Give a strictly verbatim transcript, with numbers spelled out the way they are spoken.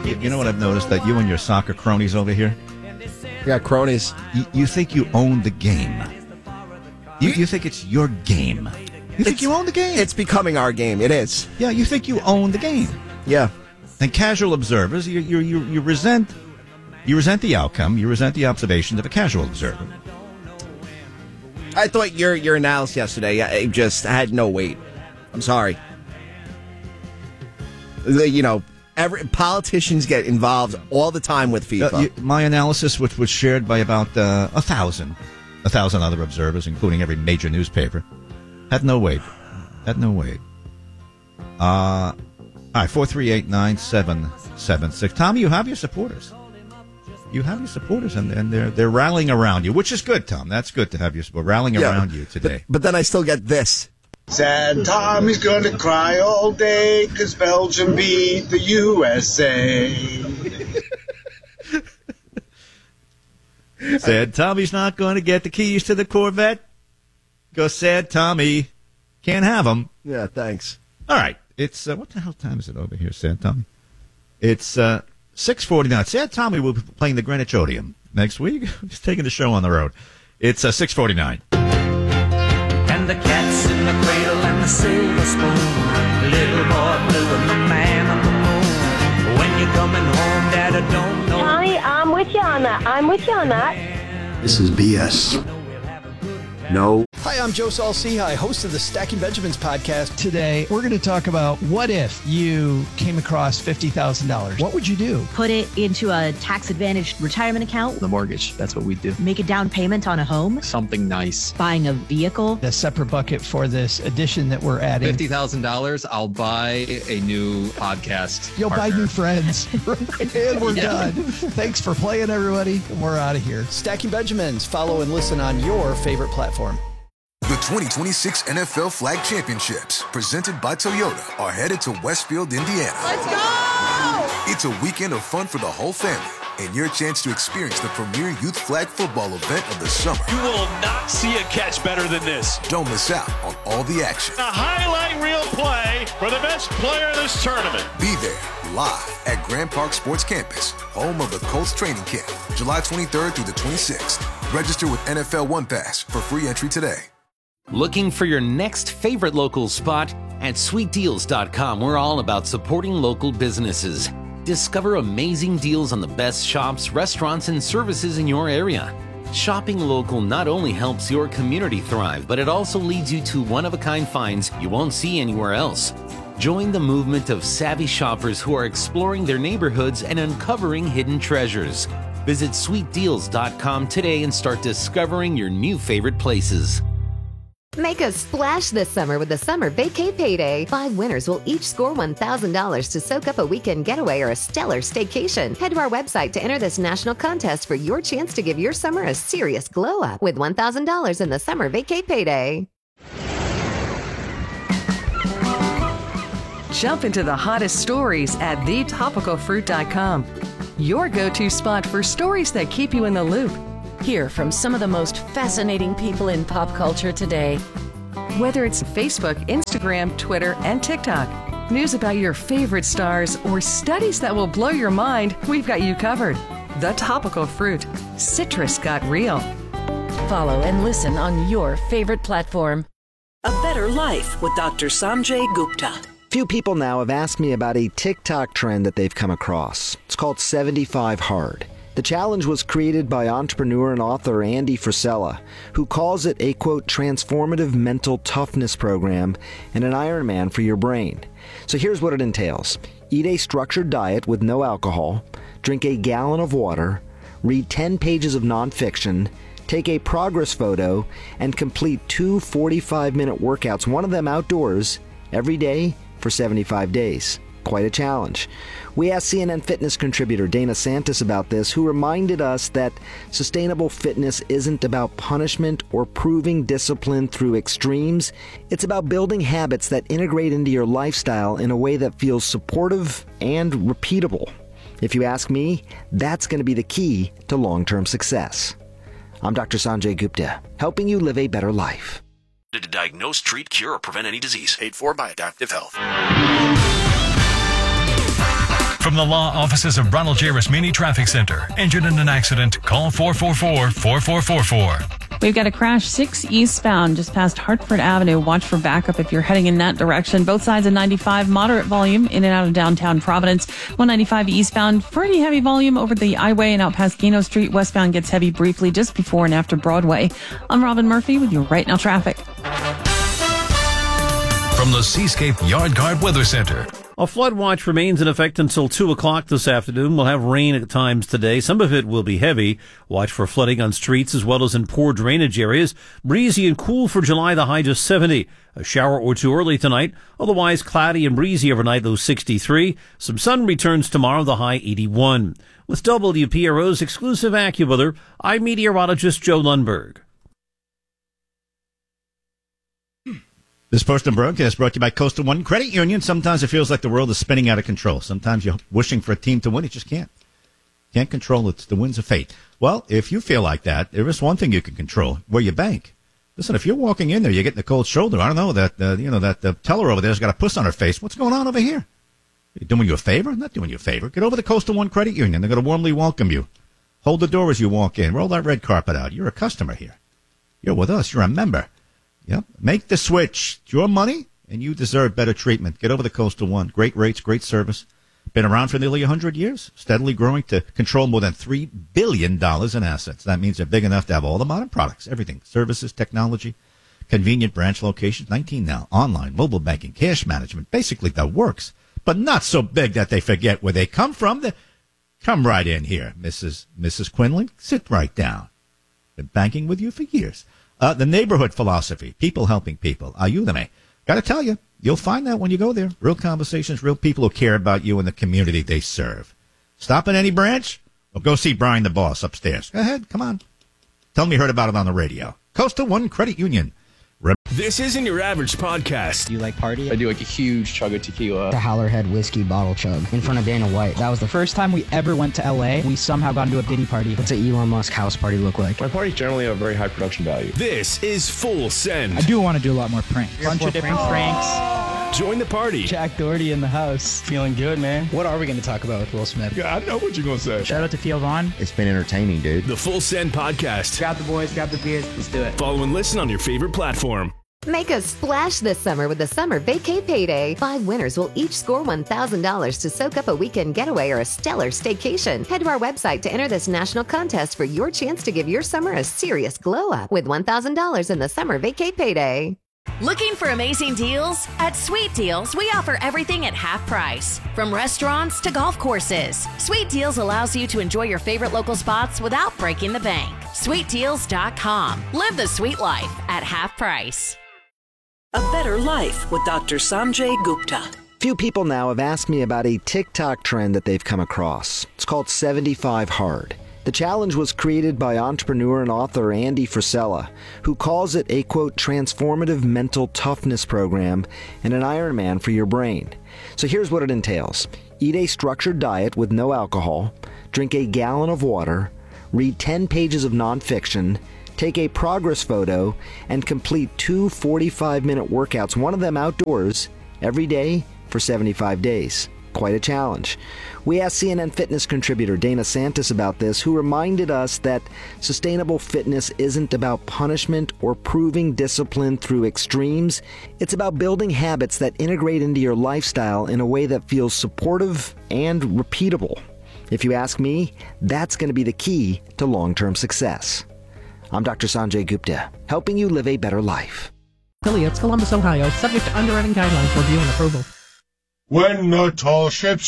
You, you know what I've noticed? That you and your soccer cronies over here, yeah, cronies. You, you think you own the game. You, you think it's your game. You think it's, you own the game. It's becoming our game. It is. Yeah, you think you own the game. Yeah. And casual observers, you you you, you resent you resent the outcome. You resent the observations of a casual observer. I thought your your analysis yesterday I just had no weight. I'm sorry. You know, every, politicians get involved all the time with FIFA. Uh, you, my analysis, which was shared by about uh, a thousand, a thousand other observers, including every major newspaper, had no weight. Had no weight. Uh, all right, four three eight nine seven seven six. Tommy, you have your supporters. You have your supporters, and, and they're they're rallying around you, which is good, Tom. That's good to have your support rallying yeah, around you today. But, but then I still get this. Sad Tommy's gonna cry all day because Belgium beat the U S A. Sad Tommy's not going to get the keys to the Corvette because Sad Tommy can't have them. Yeah, thanks. All right. It's, uh, what the hell time is it over here, Sad Tommy? It's uh, six forty-nine. Sad Tommy will be playing the Greenwich Odeum next week. He's taking the show on the road. It's uh, six forty-nine. And the cat's in the cradle and the silver spoon. Little boy blue and the man on the moon. When you're coming home, Dad, I don't know. Tommy, I'm with you on that. I'm with you on that. This is B S. No. Hi, I'm Joe Saul-Sehy, host of the Stacking Benjamins podcast. Today, we're going to talk about what if you came across fifty thousand dollars. What would you do? Put it into a tax-advantaged retirement account. The mortgage, that's what we do. Make a down payment on a home. Something nice. Buying a vehicle. A separate bucket for this addition that we're adding. fifty thousand dollars, I'll buy a new podcast You'll partner. buy new friends. And we're yeah. done. Thanks for playing, everybody. We're out of here. Stacking Benjamins. Follow and listen on your favorite platform. The twenty twenty-six N F L Flag Championships, presented by Toyota, are headed to Westfield, Indiana. Let's go! It's a weekend of fun for the whole family and your chance to experience the premier youth flag football event of the summer. You will not see a catch better than this. Don't miss out on all the action. A highlight reel play for the best player of this tournament. Be there live at Grand Park Sports Campus, home of the Colts training camp, July twenty-third through the twenty-sixth. Register with N F L One Pass for free entry today. Looking for your next favorite local spot? At sweet deals dot com, we're all about supporting local businesses. Discover amazing deals on the best shops, restaurants, and services in your area. Shopping local not only helps your community thrive, but it also leads you to one-of-a-kind finds you won't see anywhere else. Join the movement of savvy shoppers who are exploring their neighborhoods and uncovering hidden treasures. Visit sweet deals dot com today and start discovering your new favorite places. Make a splash this summer with the Summer Vacay Payday. Five winners will each score one thousand dollars to soak up a weekend getaway or a stellar staycation. Head to our website to enter this national contest for your chance to give your summer a serious glow up with one thousand dollars in the Summer Vacay Payday. Jump into the hottest stories at the topical fruit dot com. Your go-to spot for stories that keep you in the loop. Hear from some of the most fascinating people in pop culture today. Whether it's Facebook, Instagram, Twitter, and TikTok, news about your favorite stars, or studies that will blow your mind, we've got you covered. The Topical Fruit. Citrus got real. Follow and listen on your favorite platform. A Better Life with Doctor Sanjay Gupta. Few people now have asked me about a TikTok trend that they've come across. It's called seventy-five hard. The challenge was created by entrepreneur and author Andy Frisella, who calls it a, quote, transformative mental toughness program and an Ironman for your brain. So here's what it entails. Eat a structured diet with no alcohol, drink a gallon of water, read ten pages of nonfiction, take a progress photo, and complete two forty-five minute workouts, one of them outdoors, every day for seventy-five days. Quite a challenge. We asked C N N Fitness contributor Dana Santis about this, who reminded us that sustainable fitness isn't about punishment or proving discipline through extremes. It's about building habits that integrate into your lifestyle in a way that feels supportive and repeatable. If you ask me, that's going to be the key to long-term success. I'm Doctor Sanjay Gupta, helping you live a better life. To diagnose, treat, cure, or prevent any disease. Paid for by Adaptive Health. From the law offices of Ronald J. Rasmini Traffic Center. Injured in an accident? Call four four four, four four four four. We've got a crash six eastbound just past Hartford Avenue. Watch for backup if you're heading in that direction. Both sides of ninety-five, moderate volume in and out of downtown Providence. one ninety-five eastbound, pretty heavy volume over the I-Way and out past Gino Street. Westbound gets heavy briefly just before and after Broadway. I'm Robin Murphy with your Right Now traffic. From the Seascape Yard Guard Weather Center. A flood watch remains in effect until two o'clock this afternoon. We'll have rain at times today. Some of it will be heavy. Watch for flooding on streets as well as in poor drainage areas. Breezy and cool for July, the high just seventy. A shower or two early tonight. Otherwise cloudy and breezy overnight, low sixty-three. Some sun returns tomorrow, the high eighty-one. With W P R O's exclusive AccuWeather, I'm meteorologist Joe Lundberg. This portion of broadcast brought to you by Coastal One Credit Union. Sometimes it feels like the world is spinning out of control. Sometimes you're wishing for a team to win. You just can't. Can't control it. The winds of fate. Well, if you feel like that, there is one thing you can control, where you bank. Listen, if you're walking in there, you're getting a cold shoulder. I don't know, that uh, you know that the teller over there's got a puss on her face. What's going on over here? Are you doing you a favor? I'm not doing you a favor. Get over to Coastal One Credit Union. They're going to warmly welcome you. Hold the door as you walk in. Roll that red carpet out. You're a customer here. You're with us. You're a member. Yep. Make the switch. It's your money, and you deserve better treatment. Get over to Coastal One. Great rates, great service. Been around for nearly one hundred years, steadily growing to control more than three billion dollars in assets. That means they're big enough to have all the modern products, everything, services, technology, convenient branch locations, nineteen now, online, mobile banking, cash management, basically the works, but not so big that they forget where they come from. They come right in here, Missus Missus Quinlan. Sit right down. Been banking with you for years. Uh, the neighborhood philosophy, people helping people. Ayúdame. Got to tell you, you'll find that when you go there. Real conversations, real people who care about you and the community they serve. Stop at any branch or go see Brian the boss upstairs. Go ahead, come on. Tell me you heard about it on the radio. Coastal One Credit Union. This isn't your average podcast. You like party? I do like a huge chug of tequila. The Howlerhead whiskey bottle chug in front of Dana White. That was the first time we ever went to L A. We somehow got into a Diddy party. What's an Elon Musk house party look like? My parties generally have very high production value. This is Full Send. I do want to do a lot more pranks. A bunch of different pranks. Join the party. Jack Doherty in the house. Feeling good, man. What are we going to talk about with Will Smith? Yeah, I know what you're going to say. Shout out to Theo Vaughn. It's been entertaining, dude. The Full Send Podcast. Grab the boys, grab the beers. Let's do it. Follow and listen on your favorite platform. Make a splash this summer with the Summer Vacay Payday. Five winners will each score one thousand dollars to soak up a weekend getaway or a stellar staycation. Head to our website to enter this national contest for your chance to give your summer a serious glow up with one thousand dollars in the Summer Vacay Payday. Looking for amazing deals? At Sweet Deals, we offer everything at half price. From restaurants to golf courses, Sweet Deals allows you to enjoy your favorite local spots without breaking the bank. sweet deals dot com. Live the sweet life at half price. A Better Life with Doctor Sanjay Gupta. Few people now have asked me about a TikTok trend that they've come across. It's called seventy-five hard. The challenge was created by entrepreneur and author Andy Frisella, who calls it a, quote, transformative mental toughness program and an Ironman for your brain. So here's what it entails. Eat a structured diet with no alcohol, drink a gallon of water, read ten pages of nonfiction, take a progress photo, and complete two forty-five minute workouts, one of them outdoors, every day for seventy-five days. Quite a challenge. We asked C N N Fitness contributor Dana Santis about this, who reminded us that sustainable fitness isn't about punishment or proving discipline through extremes. It's about building habits that integrate into your lifestyle in a way that feels supportive and repeatable. If you ask me, that's going to be the key to long-term success. I'm Doctor Sanjay Gupta, helping you live a better life. Affiliates, Columbus, Ohio, subject to underwriting guidelines, review and approval. When the tall ships